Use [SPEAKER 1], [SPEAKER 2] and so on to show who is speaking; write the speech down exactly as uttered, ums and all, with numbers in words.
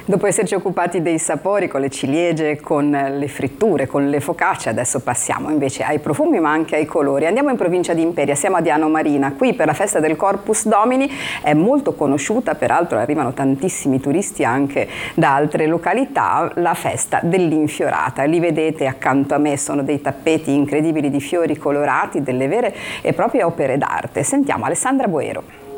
[SPEAKER 1] Dopo esserci occupati dei sapori con le ciliegie, con le fritture, con le focacce, adesso passiamo invece ai profumi ma anche ai colori. Andiamo in provincia di Imperia, siamo a Diano Marina, qui per la festa del Corpus Domini, è molto conosciuta, peraltro arrivano tantissimi turisti anche da altre località, la festa dell'infiorata. Li vedete accanto a me, sono dei tappeti incredibili di fiori colorati, delle vere e proprie opere d'arte. Sentiamo Alessandra Boero.